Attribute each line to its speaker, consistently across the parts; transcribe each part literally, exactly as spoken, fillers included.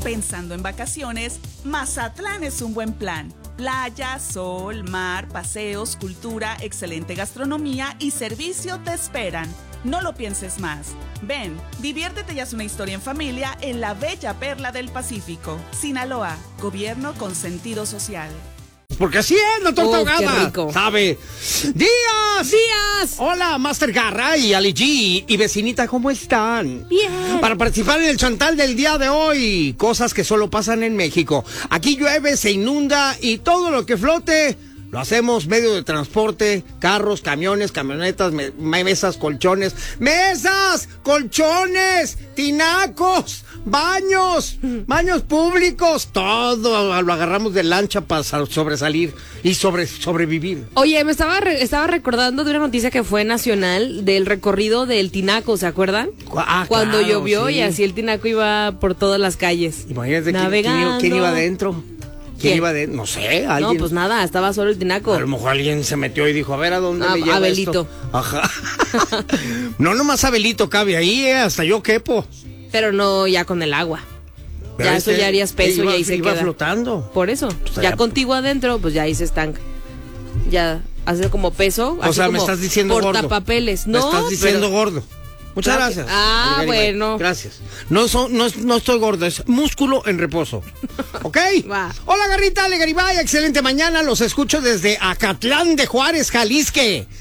Speaker 1: Pensando en vacaciones, Mazatlán es un buen plan. Playa, sol, mar, paseos, cultura, excelente gastronomía y servicio te esperan. No lo pienses más. Ven, diviértete y haz una historia en familia en la bella perla del Pacífico. Sinaloa, gobierno con sentido social.
Speaker 2: Porque así es la torta
Speaker 3: Uf, qué
Speaker 2: ahogada,
Speaker 3: rico.
Speaker 2: ¿sabe? ¡Días!
Speaker 3: ¡Días!
Speaker 2: Hola, Master Garra y Ali G y vecinita, ¿cómo están?
Speaker 3: Bien.
Speaker 2: Para participar en el chantal del día de hoy, cosas que solo pasan en México. Aquí llueve, se inunda y todo lo que flote lo hacemos medio de transporte, carros, camiones, camionetas, me- mesas, colchones, mesas, colchones, tinacos, baños, baños públicos, todo lo agarramos de lancha para sobresalir y sobre, sobrevivir.
Speaker 3: Oye, me estaba re- estaba recordando de una noticia que fue nacional del recorrido del tinaco, ¿se acuerdan?
Speaker 2: Ah,
Speaker 3: Cuando
Speaker 2: claro,
Speaker 3: llovió
Speaker 2: sí.
Speaker 3: y así el tinaco iba por todas las calles.
Speaker 2: Imagínate quién, quién,
Speaker 3: navegando.
Speaker 2: quién iba adentro. ¿Quién,
Speaker 3: ¿Quién?
Speaker 2: iba adentro? No sé, alguien.
Speaker 3: No, pues nada, estaba solo el tinaco.
Speaker 2: A lo mejor alguien se metió y dijo, a ver, ¿a dónde
Speaker 3: A-
Speaker 2: me lleva
Speaker 3: Abelito.
Speaker 2: esto? Ajá. No nomás Abelito cabe ahí, eh, hasta yo quepo.
Speaker 3: Pero no ya con el agua.
Speaker 2: Pero
Speaker 3: Ya eso
Speaker 2: este
Speaker 3: ya harías peso
Speaker 2: iba,
Speaker 3: y ahí se
Speaker 2: iba
Speaker 3: queda.
Speaker 2: flotando.
Speaker 3: Por eso.
Speaker 2: sea,
Speaker 3: ya
Speaker 2: ya-
Speaker 3: contigo adentro, pues ya ahí se estanca. Ya hace como peso.
Speaker 2: O
Speaker 3: así
Speaker 2: sea, me
Speaker 3: como
Speaker 2: estás diciendo gordo.
Speaker 3: portapapeles. No,
Speaker 2: me estás diciendo
Speaker 3: pero-
Speaker 2: gordo. Muchas
Speaker 3: Claro que-
Speaker 2: gracias.
Speaker 3: Ah,
Speaker 2: Gary Garibay.
Speaker 3: bueno.
Speaker 2: Gracias. No, so- no, es- no estoy gordo, es músculo en reposo. ¿Ok?
Speaker 3: Va.
Speaker 2: Hola, Garrita, Ale Garibay, excelente mañana. Los escucho desde Acatlán de Juárez, Jalisco.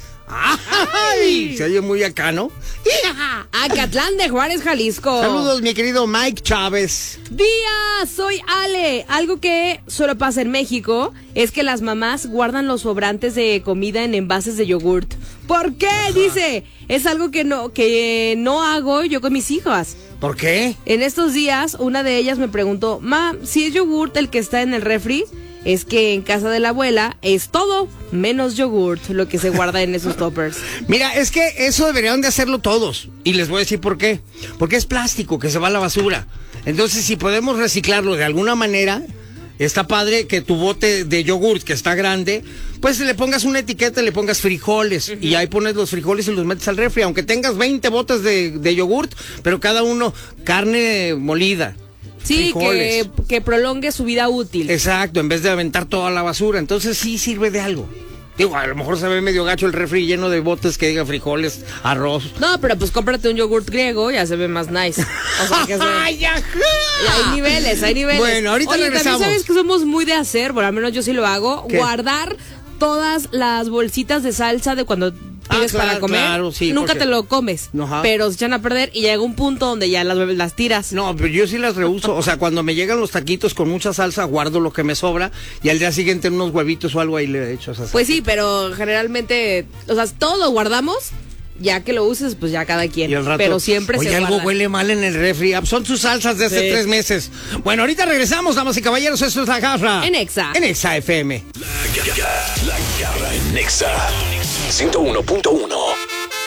Speaker 2: ¡Ay! Se oye muy acá, ¿no?
Speaker 3: Acatlán de Juárez, Jalisco.
Speaker 2: Saludos, mi querido Mike Chávez.
Speaker 3: Día, soy Ale. Algo que solo pasa en México es que las mamás guardan los sobrantes de comida en envases de yogurt. ¿Por qué? Dice, es algo que no, que no hago yo con mis hijas.
Speaker 2: ¿Por qué?
Speaker 3: En estos días, una de ellas me preguntó, ma, si es yogurt el que está en el refri, es que en casa de la abuela es todo menos yogurt lo que se guarda en esos toppers.
Speaker 2: Mira, es que eso deberían de hacerlo todos. Y les voy a decir por qué. Porque es plástico que se va a la basura. Entonces, si podemos reciclarlo de alguna manera, está padre que tu bote de yogurt, que está grande, pues le pongas una etiqueta y le pongas frijoles. Uh-huh. Y ahí pones los frijoles y los metes al refri. Aunque tengas veinte botes de, de yogurt, pero cada uno carne molida.
Speaker 3: Sí, que, que prolongue su vida útil.
Speaker 2: Exacto, en vez de aventar toda la basura. Entonces sí sirve de algo. Digo, a lo mejor se ve medio gacho el refri lleno de botes que diga frijoles, arroz.
Speaker 3: No, pero pues cómprate un yogurt griego, ya se ve más nice. O sea, que se...
Speaker 2: ¡Ay, ajá!
Speaker 3: Y hay niveles, hay niveles.
Speaker 2: Bueno, ahorita
Speaker 3: Oye,
Speaker 2: regresamos.
Speaker 3: también sabes que somos muy de hacer, bueno, al menos yo sí lo hago,
Speaker 2: ¿Qué?
Speaker 3: guardar todas las bolsitas de salsa de cuando pides
Speaker 2: claro,
Speaker 3: para comer.
Speaker 2: claro, sí,
Speaker 3: Nunca
Speaker 2: porque-
Speaker 3: te lo comes,
Speaker 2: Ajá.
Speaker 3: pero se echan a perder y llega un punto donde ya las, las tiras.
Speaker 2: No, pero yo sí las reuso. O sea, cuando me llegan los taquitos con mucha salsa, guardo lo que me sobra y al día siguiente unos huevitos o algo ahí le echo esa salsa.
Speaker 3: Pues sí, pero generalmente, o sea, todo lo guardamos, ya que lo uses, pues ya cada quien.
Speaker 2: Y al rato,
Speaker 3: pero siempre
Speaker 2: oye,
Speaker 3: se
Speaker 2: algo
Speaker 3: guarda.
Speaker 2: huele mal en el refri. Ah, son sus salsas de hace
Speaker 3: Sí.
Speaker 2: tres meses. Bueno, ahorita regresamos, damas y caballeros. Esto es La Garra.
Speaker 3: En Exa.
Speaker 2: En Exa F M.
Speaker 4: La Garra en Nexa ciento uno punto uno.